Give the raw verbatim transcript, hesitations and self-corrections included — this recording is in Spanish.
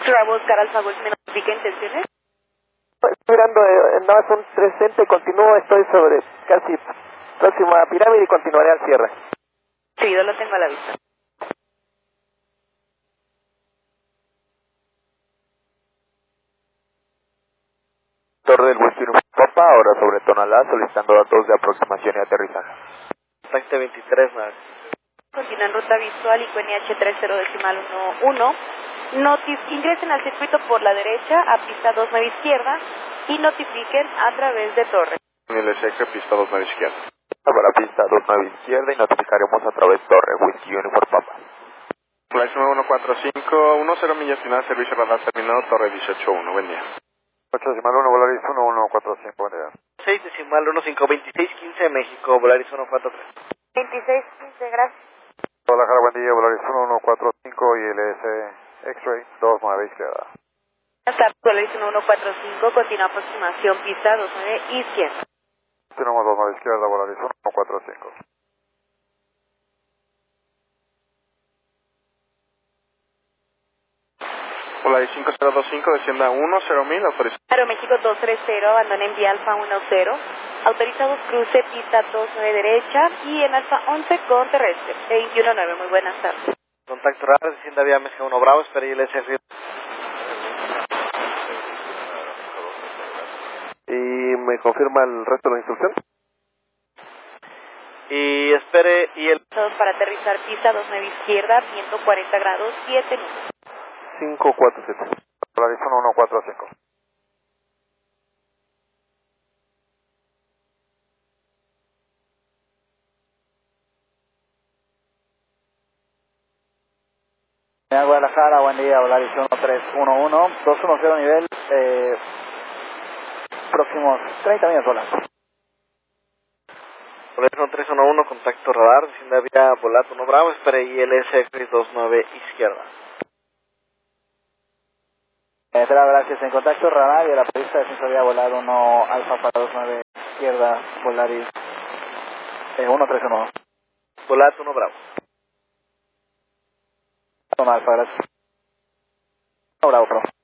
Bravo, Oscar Alfa Golf, ¿me notifica intenciones? Estoy mirando, eh, nada más un trescientos, continúo, estoy sobre casi próxima a pirámide y continuaré al cierre. Sí, yo lo tengo a la vista. Torre del Whisky Papa, ahora sobre Tonalá, solicitando datos de aproximación y aterrizaje. Contacte veintitrés, nueve. Continúa en ruta visual y con N H tres cero decimal uno uno. Notif ingresen al circuito por la derecha a pista dos nueve izquierda y notifiquen a través de torre. L S G, pista dos nueve izquierda. Para pista dos nueve izquierda y notificaremos a través de torre, Whisky Uniform Papa. Flight nueve uno cuatro cinco, uno cero millas final, servicio radar terminado, torre dieciocho uno, buen día. ocho decimal uno, Volaris uno uno cuatro cinco, buen día. seis decimal uno cinco veintiséis quince, México, Volaris uno cuatro tres. veintiséis quince, gracias. Guadalajara, buen día, Volaris uno uno cuatro cinco y L S X-Ray dos nueve izquierda. Buenas tardes, Volaris uno uno cuatro cinco, continúa aproximación pista dos nueve izquierda. Tenemos dos nueve izquierda, Volaris uno uno cuatro cinco. Volaris cinco cero dos cinco, descienda uno cero mil, autorizado. Aeroméxico dos tres cero, abandona en vía Alfa uno cero. Autorizados cruce pista dos nueve derecha y en Alfa once con terrestre. veintiuno nueve, muy buenas tardes. Contacto radar, descienda vía México uno Bravo, espera L S G. ¿Y me confirma el resto de la instrucción? Y espere, y el... Todos para aterrizar pista dos nueve izquierda, ciento cuarenta grados, siete minutos. cinco cuatro siete. Volaris uno uno cuatro cinco. Guadalajara, buen día, Volaris uno tres uno uno, dos uno cero nivel, eh, próximos treinta minutos, hola. Volaris uno tres uno uno, contacto radar, descienda vía Volato uno Bravo, espere I L S X dos nueve izquierda. Eh, gracias, en contacto radar y a la pista de descenso vía Volado uno Alfa para dos nueve izquierda, Volaris eh, uno tres uno. Volato uno Bravo. uno Alfa, gracias. uno Bravo, perdón.